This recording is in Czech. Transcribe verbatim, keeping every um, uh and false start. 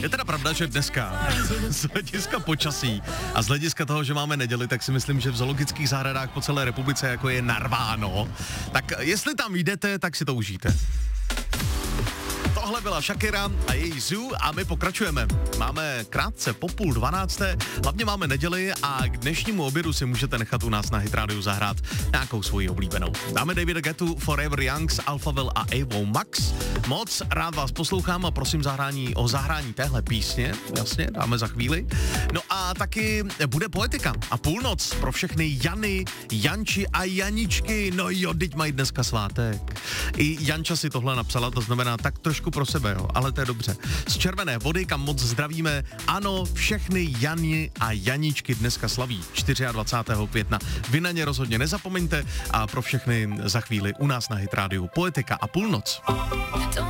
Je teda pravda, že dneska z hlediska počasí a z hlediska toho, že máme neděli, tak si myslím, že v zoologických zahradách po celé republice jako je narváno. Tak jestli tam jdete, tak si to užijte. Tohle byla Shakira a její Zoo a my pokračujeme. Máme krátce po půl dvanácté, hlavně máme neděli a k dnešnímu obědu si můžete nechat u nás na Hit Radio zahrát nějakou svoji oblíbenou. Dáme Davida Guettu, Forever Youngs, Alphaville a Avo Max. Moc rád vás poslouchám a prosím zahrání, o zahrání téhle písně, jasně, dáme za chvíli. No a taky bude poetika a půlnoc pro všechny Jany, Janči a Janičky. No jo, teď mají dneska svátek. I Janča si tohle napsala, to znamená tak trošku pro sebe, jo, ale to je dobře. Z Červené Vody, kam moc zdravíme, ano, všechny Jany a Janičky dneska slaví dvacátého čtvrtého května. Vy na ně rozhodně nezapomeňte a pro všechny za chvíli u nás na Hit Radio poetika a půlnoc.